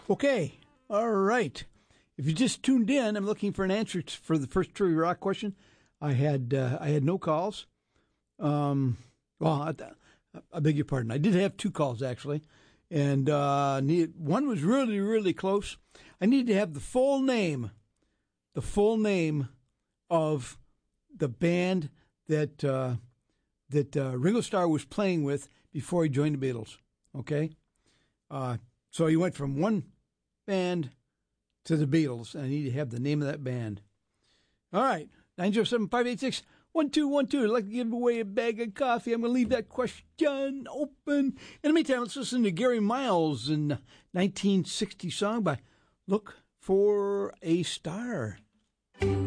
Okay, all right. If you just tuned in, I'm looking for an answer for the first Trivia Rock question. I had no calls. Well, I beg your pardon. I did have 2 calls actually, and one was really, really close. I needed to have the full name of the band that Ringo Starr was playing with before he joined the Beatles. Okay, so he went from one band to the Beatles, and I need to have the name of that band. All right, 907-586-1212. I'd like to give away a bag of coffee. I'm going to leave that question open. In the meantime, let's listen to Gary Miles in 1960 song by Look for a Star.